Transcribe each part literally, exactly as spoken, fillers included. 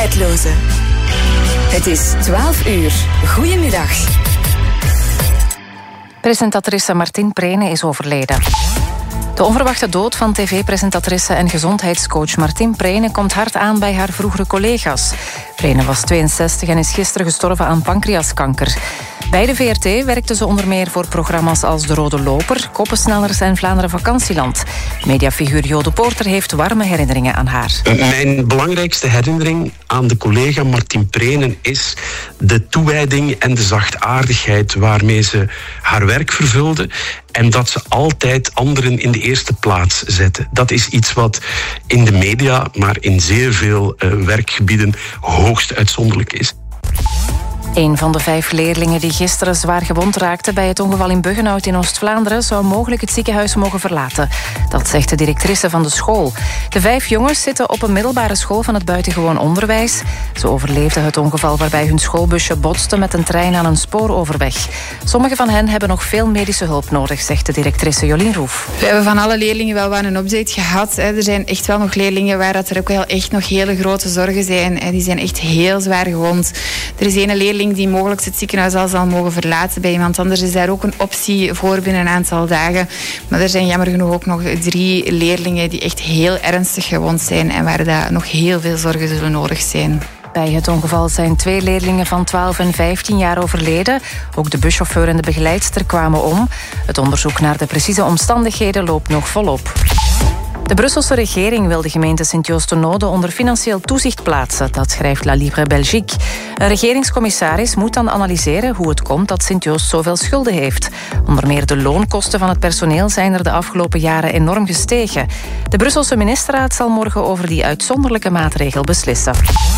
tijdloze. Het is twaalf uur. Goedemiddag. Presentatrice Martine Prene is overleden. De onverwachte dood van tv-presentatrice en gezondheidscoach Martine Prene komt hard aan bij haar vroegere collega's. Prene was tweeënzestig en is gisteren gestorven aan pancreaskanker. Bij de V R T werkte ze onder meer voor programma's als De Rode Loper, Koppensnellers en Vlaanderen Vakantieland. Mediafiguur Jo de Poorter heeft warme herinneringen aan haar. Mijn belangrijkste herinnering aan de collega Martine Prene is de toewijding en de zachtaardigheid waarmee ze haar werk vervulde en dat ze altijd anderen in de eerste plaats zette. Dat is iets wat in de media, maar in zeer veel uh, werkgebieden hoogst uitzonderlijk is. Een van de vijf leerlingen die gisteren zwaar gewond raakte bij het ongeval in Buggenhout in Oost-Vlaanderen zou mogelijk het ziekenhuis mogen verlaten. Dat zegt de directrice van de school. De vijf jongens zitten op een middelbare school van het buitengewoon onderwijs. Ze overleefden het ongeval waarbij hun schoolbusje botste met een trein aan een spooroverweg. Sommige van hen hebben nog veel medische hulp nodig, zegt de directrice Jolien Roef. We hebben van alle leerlingen wel wat een update gehad. Er zijn echt wel nog leerlingen waar dat er ook wel echt nog hele grote zorgen zijn. Die zijn echt heel zwaar gewond. Er is een leerling die mogelijk het ziekenhuis al zal mogen verlaten. Bij iemand anders is daar ook een optie voor binnen een aantal dagen. Maar er zijn jammer genoeg ook nog drie leerlingen die echt heel ernstig gewond zijn en waar daar nog heel veel zorgen zullen nodig zijn. Bij het ongeval zijn twee leerlingen van twaalf en vijftien jaar overleden. Ook de buschauffeur en de begeleidster kwamen om. Het onderzoek naar de precieze omstandigheden loopt nog volop. De Brusselse regering wil de gemeente Sint-Joost-de-Noode onder financieel toezicht plaatsen. Dat schrijft La Libre Belgique. Een regeringscommissaris moet dan analyseren hoe het komt dat Sint-Joost zoveel schulden heeft. Onder meer de loonkosten van het personeel zijn er de afgelopen jaren enorm gestegen. De Brusselse ministerraad zal morgen over die uitzonderlijke maatregel beslissen.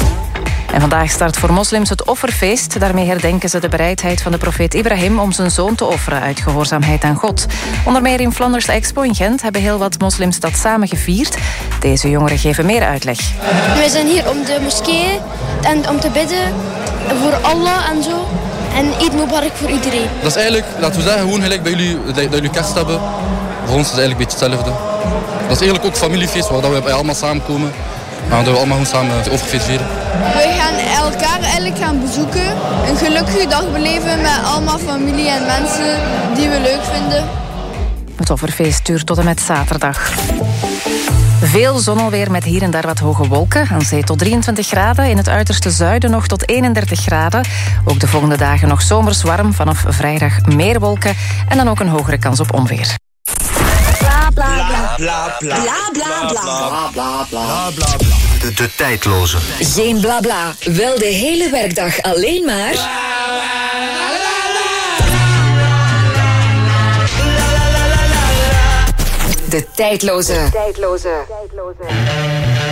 En vandaag start voor moslims het offerfeest. Daarmee herdenken ze de bereidheid van de profeet Ibrahim om zijn zoon te offeren uit gehoorzaamheid aan God. Onder meer in Flanders Expo in Gent hebben heel wat moslims dat samen gevierd. Deze jongeren geven meer uitleg. Wij zijn hier om de moskee en om te bidden voor Allah en zo. En Eid Mubarak voor iedereen. Dat is eigenlijk, laten we zeggen, gewoon gelijk bij jullie, dat jullie kerst hebben. Voor ons is het eigenlijk een beetje hetzelfde. Dat is eigenlijk ook familiefeest waar we allemaal samenkomen. Nou, dat we allemaal gewoon samen het offerfeest vieren. We gaan elkaar eigenlijk gaan bezoeken. Een gelukkige dag beleven met allemaal familie en mensen die we leuk vinden. Het offerfeest duurt tot en met zaterdag. Veel zonalweer met hier en daar wat hoge wolken. Aan zee tot drieëntwintig graden. In het uiterste zuiden nog tot eenendertig graden. Ook de volgende dagen nog zomers warm. Vanaf vrijdag meer wolken. En dan ook een hogere kans op onweer. Bla bla bla. Bla bla bla. Bla bla bla. De, de tijdloze. Geen bla bla. Wel de hele werkdag alleen maar. De tijdloze. De tijdloze.